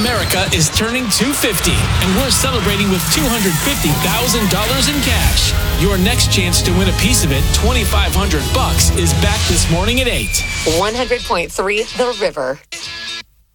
America is turning 250, and we're celebrating with $250,000 in cash. Your next chance to win a piece of it, $2,500, is back this morning at 8. 100.3 The River.